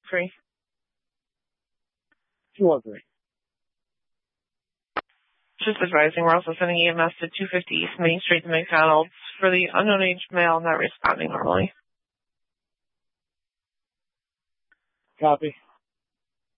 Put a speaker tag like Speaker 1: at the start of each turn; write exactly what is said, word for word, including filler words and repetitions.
Speaker 1: three.
Speaker 2: two one three.
Speaker 1: Just advising, we're also sending E M S to two fifty East Main Street to McDonald's for the unknown age male not responding normally.
Speaker 2: Copy.